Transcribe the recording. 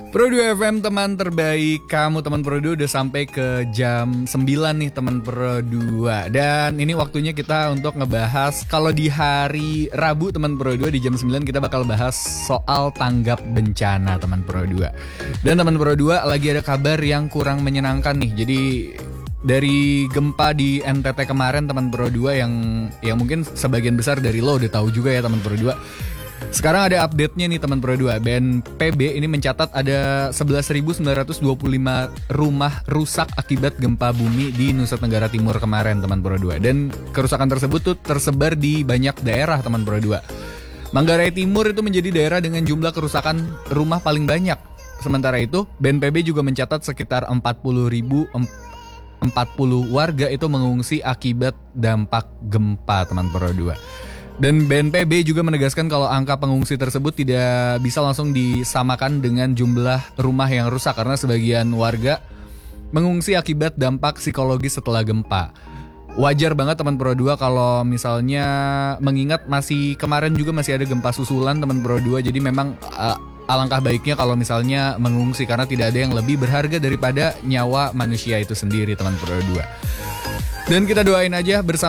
Pro 2 FM teman terbaik kamu teman Pro 2 udah sampai ke jam 9 nih teman Pro 2. Dan ini waktunya kita untuk ngebahas kalau di hari Rabu teman Pro 2 di jam 9 kita bakal bahas soal tanggap bencana teman Pro 2. Dan teman Pro 2 lagi ada kabar yang kurang menyenangkan nih. Jadi dari gempa di NTT kemarin teman Pro 2 yang mungkin sebagian besar dari lo udah tahu juga ya teman Pro 2. Sekarang ada update-nya nih teman Pro 2. BNPB ini mencatat ada 11.925 rumah rusak akibat gempa bumi di Nusa Tenggara Timur kemarin teman Pro 2. Dan kerusakan tersebut tuh tersebar di banyak daerah teman Pro 2. Manggarai Timur itu menjadi daerah dengan jumlah kerusakan rumah paling banyak. Sementara itu BNPB juga mencatat sekitar 40 warga itu mengungsi akibat dampak gempa teman Pro 2. Dan BNPB juga menegaskan kalau angka pengungsi tersebut tidak bisa langsung disamakan dengan jumlah rumah yang rusak karena sebagian warga mengungsi akibat dampak psikologis setelah gempa. Wajar banget teman Pro 2 kalau misalnya mengingat kemarin juga masih ada gempa susulan teman Pro 2. Jadi memang alangkah baiknya kalau misalnya mengungsi karena tidak ada yang lebih berharga daripada nyawa manusia itu sendiri teman Pro 2. Dan kita doain aja bersama